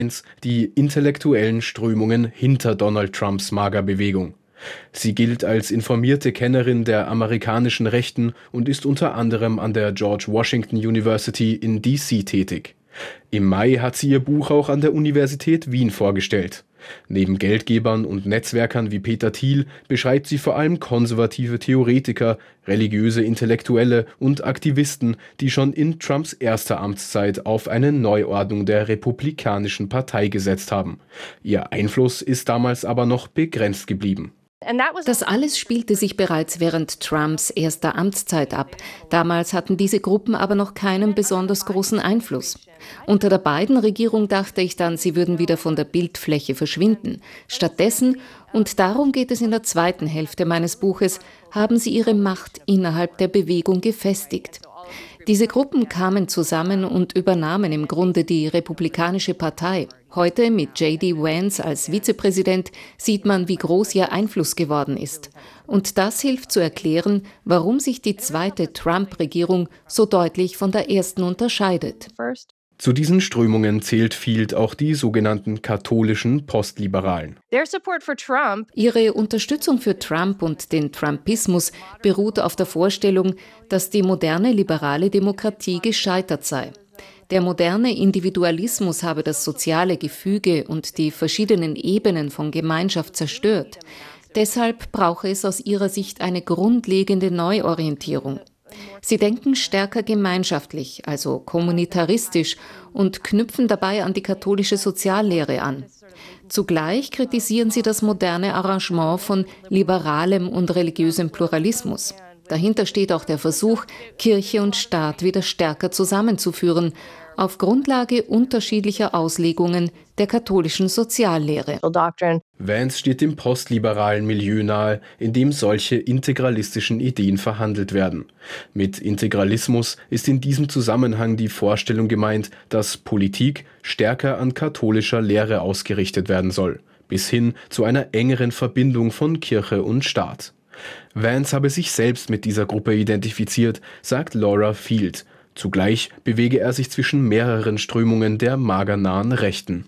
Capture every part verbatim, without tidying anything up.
die intellektuellen Strömungen hinter Donald Trumps MAGA-Bewegung. Sie gilt als informierte Kennerin der amerikanischen Rechten und ist unter anderem an der George Washington University in D C tätig. Im Mai hat sie ihr Buch auch an der Universität Wien vorgestellt. Neben Geldgebern und Netzwerkern wie Peter Thiel beschreibt sie vor allem konservative Theoretiker, religiöse Intellektuelle und Aktivisten, die schon in Trumps erster Amtszeit auf eine Neuordnung der Republikanischen Partei gesetzt haben. Ihr Einfluss ist damals aber noch begrenzt geblieben. Das alles spielte sich bereits während Trumps erster Amtszeit ab. Damals hatten diese Gruppen aber noch keinen besonders großen Einfluss. Unter der Biden-Regierung dachte ich dann, sie würden wieder von der Bildfläche verschwinden. Stattdessen, und darum geht es in der zweiten Hälfte meines Buches, haben sie ihre Macht innerhalb der Bewegung gefestigt. Diese Gruppen kamen zusammen und übernahmen im Grunde die Republikanische Partei. Heute mit J D Vance als Vizepräsident sieht man, wie groß ihr Einfluss geworden ist. Und das hilft zu erklären, warum sich die zweite Trump-Regierung so deutlich von der ersten unterscheidet. Zu diesen Strömungen zählt Field auch die sogenannten katholischen Postliberalen. Ihre Unterstützung für Trump und den Trumpismus beruht auf der Vorstellung, dass die moderne liberale Demokratie gescheitert sei. Der moderne Individualismus habe das soziale Gefüge und die verschiedenen Ebenen von Gemeinschaft zerstört. Deshalb brauche es aus ihrer Sicht eine grundlegende Neuorientierung. Sie denken stärker gemeinschaftlich, also kommunitaristisch, und knüpfen dabei an die katholische Soziallehre an. Zugleich kritisieren sie das moderne Arrangement von liberalem und religiösem Pluralismus. Dahinter steht auch der Versuch, Kirche und Staat wieder stärker zusammenzuführen, auf Grundlage unterschiedlicher Auslegungen der katholischen Soziallehre. Vance steht dem postliberalen Milieu nahe, in dem solche integralistischen Ideen verhandelt werden. Mit Integralismus ist in diesem Zusammenhang die Vorstellung gemeint, dass Politik stärker an katholischer Lehre ausgerichtet werden soll, bis hin zu einer engeren Verbindung von Kirche und Staat. Vance habe sich selbst mit dieser Gruppe identifiziert, sagt Laura Field. Zugleich bewege er sich zwischen mehreren Strömungen der MAGA-nahen Rechten.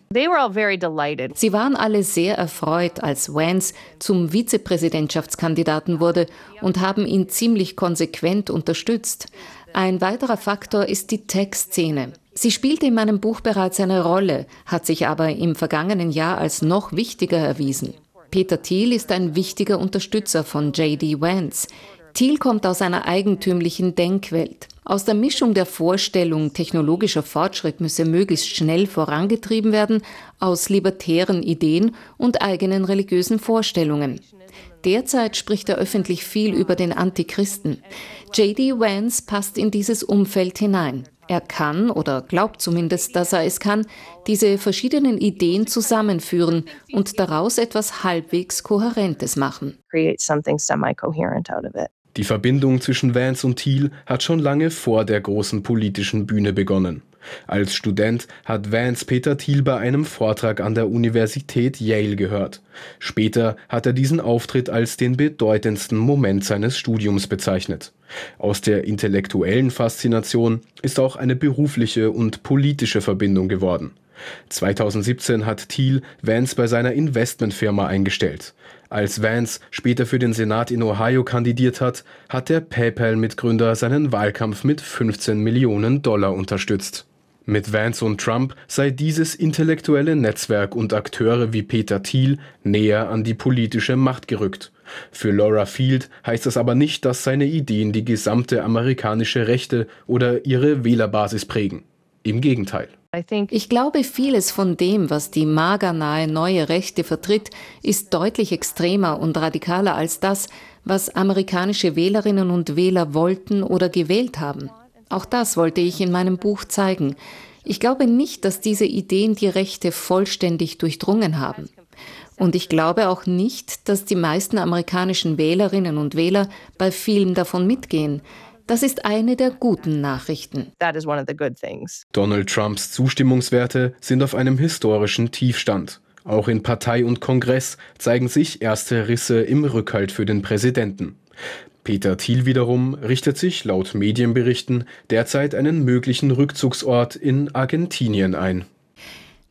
Sie waren alle sehr erfreut, als Vance zum Vizepräsidentschaftskandidaten wurde und haben ihn ziemlich konsequent unterstützt. Ein weiterer Faktor ist die Tech-Szene. Sie spielte in meinem Buch bereits eine Rolle, hat sich aber im vergangenen Jahr als noch wichtiger erwiesen. Peter Thiel ist ein wichtiger Unterstützer von J D Vance. Thiel kommt aus einer eigentümlichen Denkwelt. Aus der Mischung der Vorstellung, technologischer Fortschritt müsse möglichst schnell vorangetrieben werden, aus libertären Ideen und eigenen religiösen Vorstellungen. Derzeit spricht er öffentlich viel über den Antichristen. J D Vance passt in dieses Umfeld hinein. Er kann, oder glaubt zumindest, dass er es kann, diese verschiedenen Ideen zusammenführen und daraus etwas halbwegs Kohärentes machen. Die Verbindung zwischen Vance und Thiel hat schon lange vor der großen politischen Bühne begonnen. Als Student hat Vance Peter Thiel bei einem Vortrag an der Universität Yale gehört. Später hat er diesen Auftritt als den bedeutendsten Moment seines Studiums bezeichnet. Aus der intellektuellen Faszination ist auch eine berufliche und politische Verbindung geworden. zweitausendsiebzehn hat Thiel Vance bei seiner Investmentfirma eingestellt. Als Vance später für den Senat in Ohio kandidiert hat, hat der PayPal-Mitgründer seinen Wahlkampf mit fünfzehn Millionen Dollar unterstützt. Mit Vance und Trump sei dieses intellektuelle Netzwerk und Akteure wie Peter Thiel näher an die politische Macht gerückt. Für Laura Field heißt das aber nicht, dass seine Ideen die gesamte amerikanische Rechte oder ihre Wählerbasis prägen. Im Gegenteil. Ich glaube, vieles von dem, was die MAGA-nahe neue Rechte vertritt, ist deutlich extremer und radikaler als das, was amerikanische Wählerinnen und Wähler wollten oder gewählt haben. Auch das wollte ich in meinem Buch zeigen. Ich glaube nicht, dass diese Ideen die Rechte vollständig durchdrungen haben. Und ich glaube auch nicht, dass die meisten amerikanischen Wählerinnen und Wähler bei vielem davon mitgehen. Das ist eine der guten Nachrichten. Donald Trumps Zustimmungswerte sind auf einem historischen Tiefstand. Auch in Partei und Kongress zeigen sich erste Risse im Rückhalt für den Präsidenten. Peter Thiel wiederum richtet sich laut Medienberichten derzeit einen möglichen Rückzugsort in Argentinien ein.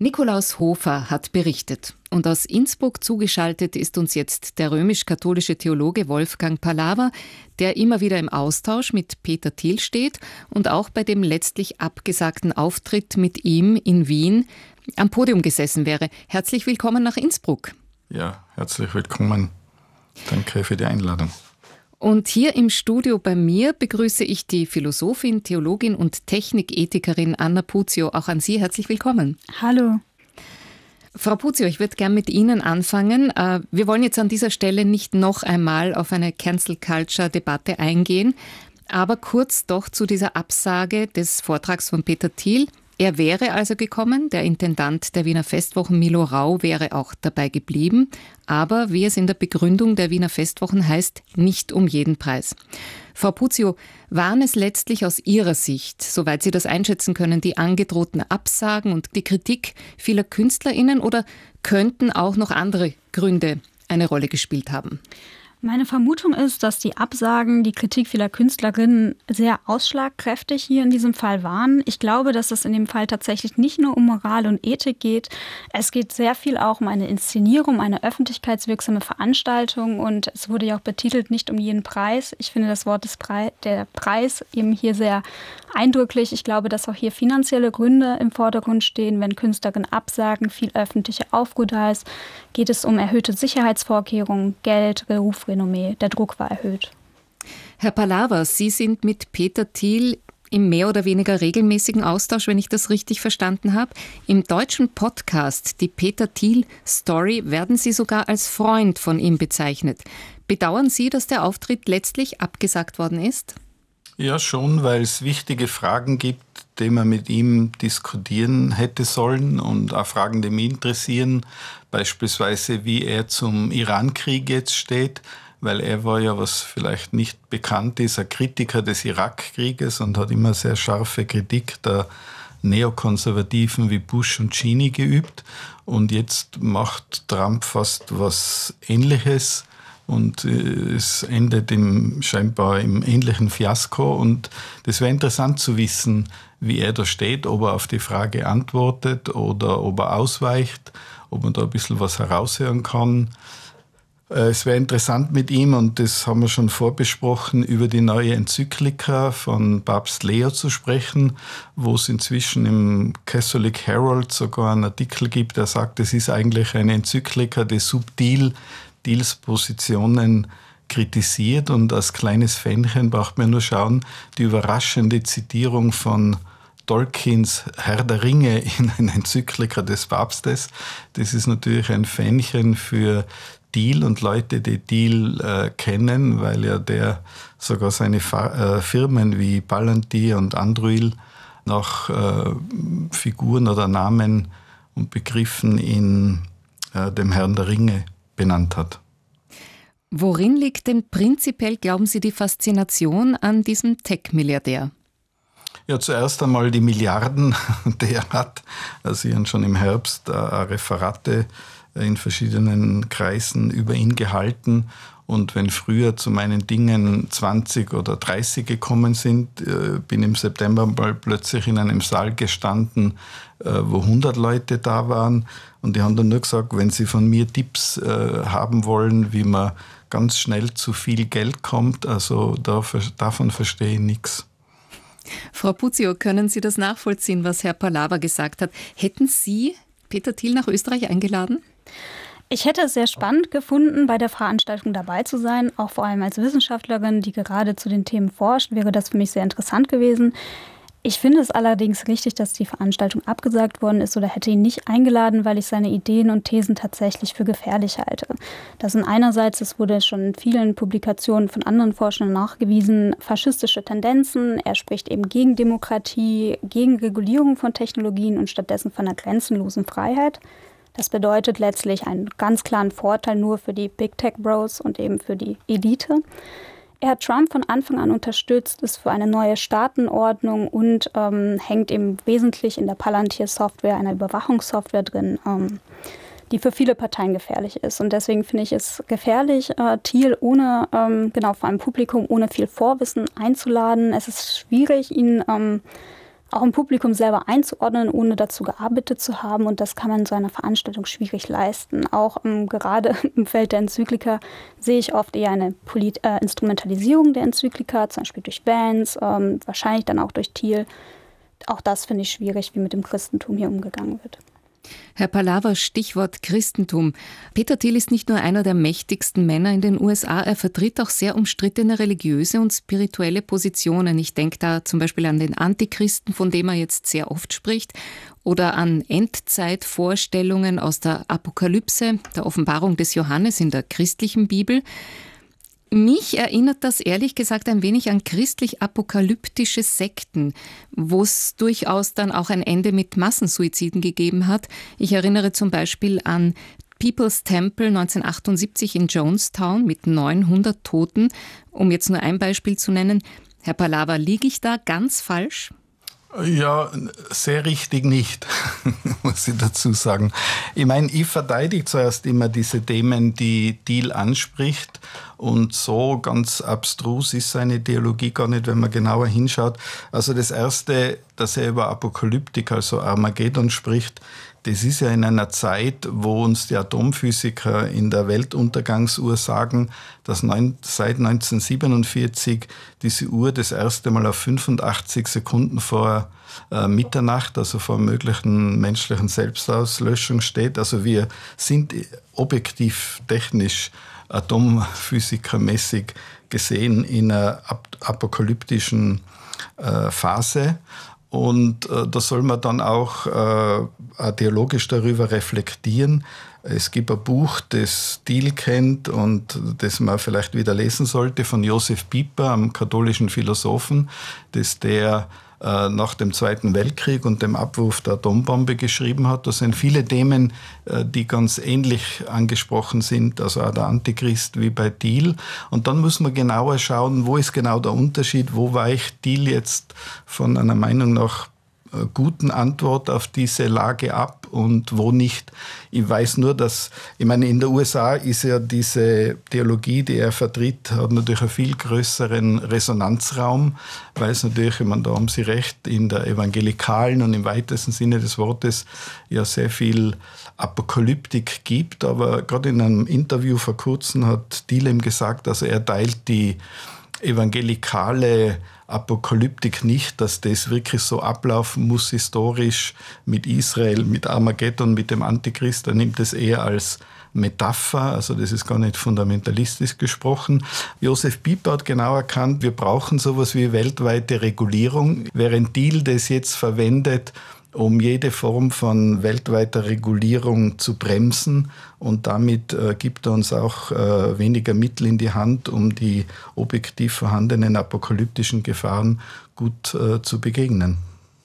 Nikolaus Hofer hat berichtet. Und aus Innsbruck zugeschaltet ist uns jetzt der römisch-katholische Theologe Wolfgang Palawa, der immer wieder im Austausch mit Peter Thiel steht und auch bei dem letztlich abgesagten Auftritt mit ihm in Wien am Podium gesessen wäre. Herzlich willkommen nach Innsbruck. Ja, herzlich willkommen. Danke für die Einladung. Und hier im Studio bei mir begrüße ich die Philosophin, Theologin und Technikethikerin Anna Puzio. Auch an Sie herzlich willkommen. Hallo. Frau Puzio, ich würde gerne mit Ihnen anfangen. Wir wollen jetzt an dieser Stelle nicht noch einmal auf eine Cancel-Culture-Debatte eingehen, aber kurz doch zu dieser Absage des Vortrags von Peter Thiel. Er wäre also gekommen, der Intendant der Wiener Festwochen Milo Rau wäre auch dabei geblieben, aber wie es in der Begründung der Wiener Festwochen heißt, nicht um jeden Preis. Frau Puzio, waren es letztlich aus Ihrer Sicht, soweit Sie das einschätzen können, die angedrohten Absagen und die Kritik vieler KünstlerInnen oder könnten auch noch andere Gründe eine Rolle gespielt haben? Meine Vermutung ist, dass die Absagen, die Kritik vieler Künstlerinnen sehr ausschlagkräftig hier in diesem Fall waren. Ich glaube, dass es in dem Fall tatsächlich nicht nur um Moral und Ethik geht. Es geht sehr viel auch um eine Inszenierung, eine öffentlichkeitswirksame Veranstaltung und es wurde ja auch betitelt, nicht um jeden Preis. Ich finde das Wort des Pre- der Preis eben hier sehr eindrücklich. Ich glaube, dass auch hier finanzielle Gründe im Vordergrund stehen. Wenn Künstlerinnen absagen, viel öffentliche Aufruhr da ist, geht es um erhöhte Sicherheitsvorkehrungen, Geld, Ruf, Renommee. Der Druck war erhöht. Herr Palawa, Sie sind mit Peter Thiel im mehr oder weniger regelmäßigen Austausch, wenn ich das richtig verstanden habe. Im deutschen Podcast Die Peter Thiel Story werden Sie sogar als Freund von ihm bezeichnet. Bedauern Sie, dass der Auftritt letztlich abgesagt worden ist? Ja, schon, weil es wichtige Fragen gibt, die man mit ihm diskutieren hätte sollen und auch Fragen, die mich interessieren. Beispielsweise, wie er zum Iran-Krieg jetzt steht, weil er war ja, was vielleicht nicht bekannt ist, ein Kritiker des Irak-Krieges und hat immer sehr scharfe Kritik der Neokonservativen wie Bush und Cheney geübt. Und jetzt macht Trump fast was Ähnliches. Und es endet im, scheinbar im ähnlichen Fiasko. Und das wäre interessant zu wissen, wie er da steht, ob er auf die Frage antwortet oder ob er ausweicht, ob man da ein bisschen was heraushören kann. Es wäre interessant mit ihm, und das haben wir schon vorbesprochen, über die neue Enzyklika von Papst Leo zu sprechen, wo es inzwischen im Catholic Herald sogar einen Artikel gibt, der sagt, es ist eigentlich eine Enzyklika, die subtil Thiels Positionen kritisiert, und als kleines Fähnchen braucht man nur schauen, die überraschende Zitierung von Tolkiens Herr der Ringe in einer Enzyklika des Papstes. Das ist natürlich ein Fähnchen für Thiel und Leute, die Thiel äh, kennen, weil ja der sogar seine Fa- äh, Firmen wie Palantir und Anduril nach äh, Figuren oder Namen und Begriffen in äh, dem Herrn der Ringe benannt hat. Worin liegt denn prinzipiell, glauben Sie, die Faszination an diesem Tech-Milliardär? Ja, zuerst einmal die Milliarden, die er hat. Also ich habe schon im Herbst äh, Referate in verschiedenen Kreisen über ihn gehalten. Und wenn früher zu meinen Dingen zwanzig oder dreißig gekommen sind, äh, bin im September mal plötzlich in einem Saal gestanden, äh, wo hundert Leute da waren. Und die haben dann nur gesagt, wenn sie von mir Tipps äh, haben wollen, wie man ganz schnell zu viel Geld kommt, also da, davon verstehe ich nichts. Frau Puzio, können Sie das nachvollziehen, was Herr Palawa gesagt hat? Hätten Sie Peter Thiel nach Österreich eingeladen? Ich hätte es sehr spannend gefunden, bei der Veranstaltung dabei zu sein. Auch vor allem als Wissenschaftlerin, die gerade zu den Themen forscht, wäre das für mich sehr interessant gewesen. Ich finde es allerdings richtig, dass die Veranstaltung abgesagt worden ist oder hätte ihn nicht eingeladen, weil ich seine Ideen und Thesen tatsächlich für gefährlich halte. Das sind einerseits, es wurde schon in vielen Publikationen von anderen Forschern nachgewiesen, faschistische Tendenzen. Er spricht eben gegen Demokratie, gegen Regulierung von Technologien und stattdessen von einer grenzenlosen Freiheit. Das bedeutet letztlich einen ganz klaren Vorteil nur für die Big Tech Bros und eben für die Elite. Er hat Trump von Anfang an unterstützt, ist für eine neue Staatenordnung und ähm, hängt eben wesentlich in der Palantir-Software, einer Überwachungssoftware drin, ähm, die für viele Parteien gefährlich ist. Und deswegen finde ich es gefährlich, äh, Thiel ohne, ähm, genau, vor einem Publikum ohne viel Vorwissen einzuladen. Es ist schwierig, ihn ähm, auch im Publikum selber einzuordnen, ohne dazu gearbeitet zu haben. Und das kann man in so einer Veranstaltung schwierig leisten. Auch ähm, gerade im Feld der Enzyklika sehe ich oft eher eine Polit- äh, Instrumentalisierung der Enzyklika, zum Beispiel durch Vance, ähm, wahrscheinlich dann auch durch Thiel. Auch das finde ich schwierig, wie mit dem Christentum hier umgegangen wird. Herr Pallava, Stichwort Christentum. Peter Thiel ist nicht nur einer der mächtigsten Männer in den U S A, er vertritt auch sehr umstrittene religiöse und spirituelle Positionen. Ich denke da zum Beispiel an den Antichristen, von dem er jetzt sehr oft spricht, oder an Endzeitvorstellungen aus der Apokalypse, der Offenbarung des Johannes in der christlichen Bibel. Mich erinnert das ehrlich gesagt ein wenig an christlich-apokalyptische Sekten, wo es durchaus dann auch ein Ende mit Massensuiziden gegeben hat. Ich erinnere zum Beispiel an People's Temple neunzehnhundertachtundsiebzig in Jonestown mit neunhundert Toten, um jetzt nur ein Beispiel zu nennen. Herr Pallava, liege ich da ganz falsch? Ja, sehr richtig nicht, muss ich dazu sagen. Ich meine, ich verteidige zuerst immer diese Themen, die Thiel anspricht. Und so ganz abstrus ist seine Ideologie gar nicht, wenn man genauer hinschaut. Also das Erste, dass er über Apokalyptik, also Armageddon spricht, das ist ja in einer Zeit, wo uns die Atomphysiker in der Weltuntergangsuhr sagen, dass neun, seit neunzehnhundertsiebenundvierzig diese Uhr das erste Mal auf fünfundachtzig Sekunden vor äh, Mitternacht, also vor möglichen menschlichen Selbstauslöschung steht. Also wir sind objektiv technisch atomphysikermäßig gesehen in einer ap- apokalyptischen äh, Phase. Und äh, da soll man dann auch äh, theologisch darüber reflektieren. Es gibt ein Buch, das Thiel kennt und das man vielleicht wieder lesen sollte, von Josef Pieper, einem katholischen Philosophen, das der äh, nach dem Zweiten Weltkrieg und dem Abwurf der Atombombe geschrieben hat. Da sind viele Themen, äh, die ganz ähnlich angesprochen sind, also auch der Antichrist wie bei Thiel. Und dann muss man genauer schauen, wo ist genau der Unterschied, wo weicht Thiel jetzt von einer Meinung nach guten Antwort auf diese Lage ab und wo nicht. Ich weiß nur, dass, ich meine, in den U S A ist ja diese Theologie, die er vertritt, hat natürlich einen viel größeren Resonanzraum, weil es natürlich, ich meine, da haben Sie recht, in der evangelikalen und im weitesten Sinne des Wortes ja sehr viel Apokalyptik gibt. Aber gerade in einem Interview vor kurzem hat Thiel ihm gesagt, also er teilt die evangelikale Apokalyptik nicht, dass das wirklich so ablaufen muss historisch mit Israel, mit Armageddon, mit dem Antichrist. Er nimmt es eher als Metapher, also das ist gar nicht fundamentalistisch gesprochen. Josef Pieper hat genau erkannt, wir brauchen sowas wie weltweite Regulierung, während Thiel das jetzt verwendet, um jede Form von weltweiter Regulierung zu bremsen. Und damit äh, gibt er uns auch äh, weniger Mittel in die Hand, um die objektiv vorhandenen apokalyptischen Gefahren gut äh, zu begegnen.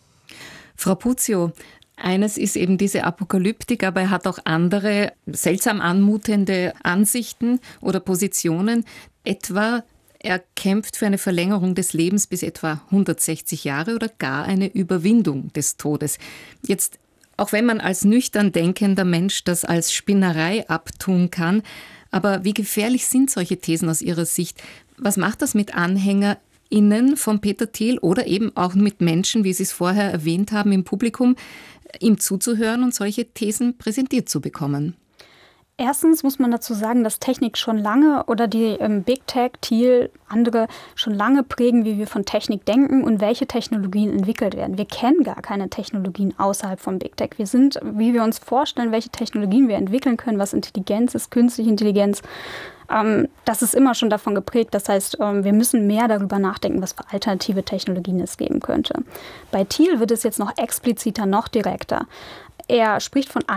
Frau Puzio, eines ist eben diese Apokalyptik, aber er hat auch andere seltsam anmutende Ansichten oder Positionen, etwa er kämpft für eine Verlängerung des Lebens bis etwa hundertsechzig Jahre oder gar eine Überwindung des Todes. Jetzt, auch wenn man als nüchtern denkender Mensch das als Spinnerei abtun kann, aber wie gefährlich sind solche Thesen aus Ihrer Sicht? Was macht das mit AnhängerInnen von Peter Thiel oder eben auch mit Menschen, wie Sie es vorher erwähnt haben, im Publikum, ihm zuzuhören und solche Thesen präsentiert zu bekommen? Erstens muss man dazu sagen, dass Technik schon lange oder die ähm, Big Tech, Thiel, andere schon lange prägen, wie wir von Technik denken und welche Technologien entwickelt werden. Wir kennen gar keine Technologien außerhalb von Big Tech. Wir sind, wie wir uns vorstellen, welche Technologien wir entwickeln können, was Intelligenz ist, künstliche Intelligenz. Ähm, das ist immer schon davon geprägt. Das heißt, ähm, wir müssen mehr darüber nachdenken, was für alternative Technologien es geben könnte. Bei Thiel wird es jetzt noch expliziter, noch direkter. Er spricht von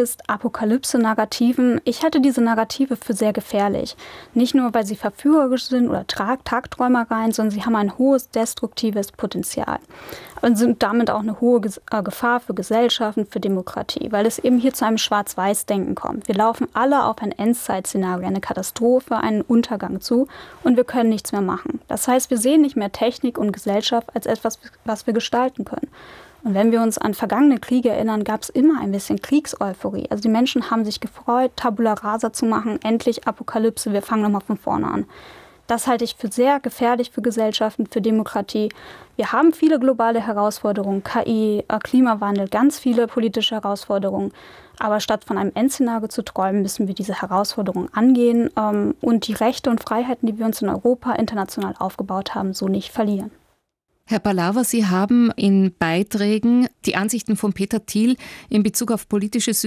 Antichrist-Apokalypse-Narrativen. Ich halte diese Narrative für sehr gefährlich. Nicht nur, weil sie verführerisch sind oder Tagträumereien, sondern sie haben ein hohes destruktives Potenzial und sind damit auch eine hohe Gefahr für Gesellschaften, für Demokratie, weil es eben hier zu einem Schwarz-Weiß-Denken kommt. Wir laufen alle auf ein Endzeit-Szenario, eine Katastrophe, einen Untergang zu und wir können nichts mehr machen. Das heißt, wir sehen nicht mehr Technik und Gesellschaft als etwas, was wir gestalten können. Und wenn wir uns an vergangene Kriege erinnern, gab es immer ein bisschen Kriegseuphorie. Also die Menschen haben sich gefreut, Tabula Rasa zu machen, endlich Apokalypse, wir fangen nochmal von vorne an. Das halte ich für sehr gefährlich für Gesellschaften, für Demokratie. Wir haben viele globale Herausforderungen, K I, Klimawandel, ganz viele politische Herausforderungen. Aber statt von einem Endszenario zu träumen, müssen wir diese Herausforderungen angehen ähm, und die Rechte und Freiheiten, die wir uns in Europa international aufgebaut haben, so nicht verlieren. Herr Pallava, Sie haben in Beiträgen die Ansichten von Peter Thiel in Bezug auf politische